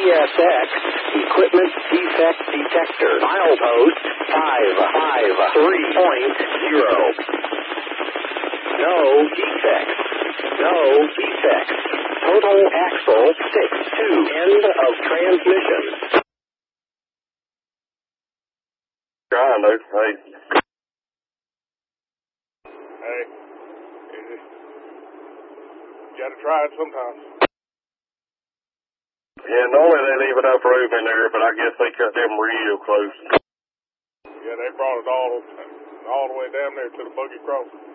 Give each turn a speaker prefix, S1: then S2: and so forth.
S1: CSX Equipment Defect Detector. Milepost 553.0. No defects. No defects. Total axle 6-2. End of transmission.
S2: Trying to.
S3: Hey, you gotta try it sometimes.
S2: Yeah, normally they leave enough room in there, but I guess they cut them real close.
S3: Yeah, they brought it all the way down there to the buggy crossing.